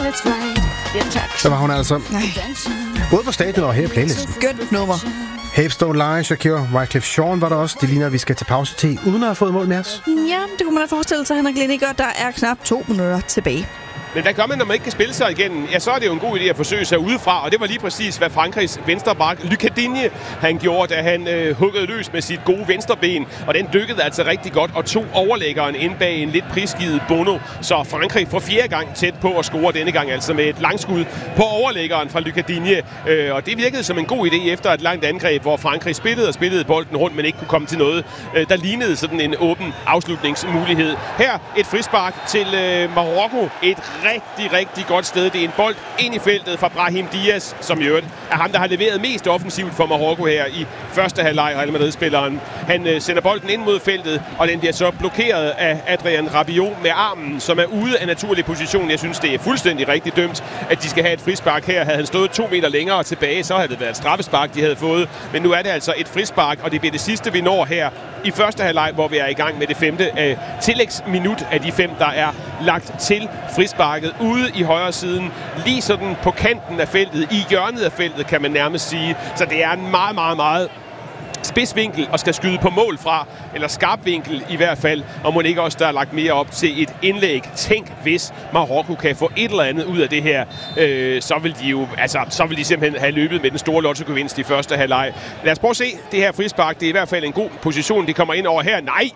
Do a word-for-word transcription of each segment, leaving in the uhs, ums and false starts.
Så var hun altså Nej. både på stadion og her i playlisten. Skønt nummer. Haves Don't Lie, Shakira, Wyclef Jean var der også. Det ligner, at vi skal til pause til, uden at have fået mål med os. Ja, det kunne man da forestille sig, Henrik Lindiger. Der er knap to minutter tilbage. Men hvad gør man, når man ikke kan spille sig igen? Ja, så er det jo en god idé at forsøge sig udefra, og det var lige præcis, hvad Frankrigs venstreback Lucas Digne, han gjorde, da han øh, huggede løs med sit gode venstreben, og den dykkede altså rigtig godt, og tog overlæggeren ind bag en lidt prisgivet Bono, så Frankrig for fjerde gang tæt på at score denne gang, altså med et langskud på overlæggeren fra Lucas Digne, øh, og det virkede som en god idé efter et langt angreb, hvor Frankrig spillede og spillede bolden rundt, men ikke kunne komme til noget, øh, der lignede sådan en åben afslutningsmulighed. Her et frispark til øh, Marokko, et rigtig, rigtig godt sted. Det er en bold ind i feltet fra Brahim Diaz, som i øvrigt er ham, der har leveret mest offensivt for Marokko her i første halvleg. Real Madrid-spilleren. Han øh, sender bolden ind mod feltet, og den bliver så blokeret af Adrien Rabiot med armen, som er ude af naturlig position. Jeg synes, det er fuldstændig rigtig dømt, at de skal have et frispark her. Havde han stået to meter længere tilbage, så havde det været et straffespark, de havde fået. Men nu er det altså et frispark, og det bliver det sidste, vi når her i første halvleg, hvor vi er i gang med det femte øh, tillægsminut af de fem, der er lagt til frisparket ude i højre siden, lige sådan på kanten af feltet, i hjørnet af feltet, kan man nærmest sige. Så det er en meget, meget, meget spidsvinkel og skal skyde på mål fra, eller skarp vinkel i hvert fald, og må ikke også der er lagt mere op til et indlæg. Tænk, hvis Marokko kan få et eller andet ud af det her, øh, så vil de jo, altså, så vil de simpelthen have løbet med den store lottogevinst i første halvleg. Lad os prøve at se det her frispark. Det er i hvert fald en god position, de kommer ind over her. Nej!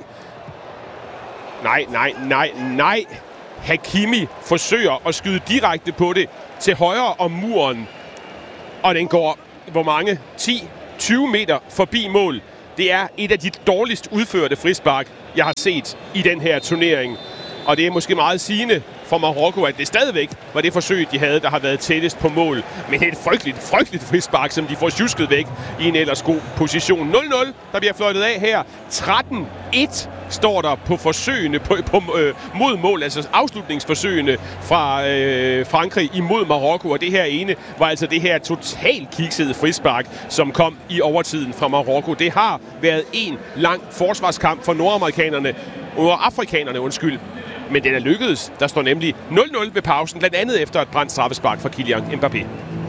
Nej, nej, nej, nej! Hakimi forsøger at skyde direkte på det til højre om muren, og den går, hvor mange? ti tyve meter forbi mål. Det er et af de dårligst udførte frispark, jeg har set i den her turnering. Og det er måske meget sigende for Marokko, at det stadigvæk var det forsøg, de havde, der har været tættest på mål. Men et frygteligt, frygteligt frispark, som de får sjusket væk i en ellers god position. nul nul, der bliver fløjtet af her. tretten et står der på forsøgene på, på, øh, mod mål, altså afslutningsforsøgene fra øh, Frankrig imod Marokko. Og det her ene var altså det her totalt kiksede frispark, som kom i overtiden fra Marokko. Det har været en lang forsvarskamp for nordamerikanerne, nordafrikanerne, undskyld. Men den er lykkedes. Der står nemlig nul nul ved pausen, blandt andet efter et brændt straffespark fra Kylian Mbappé.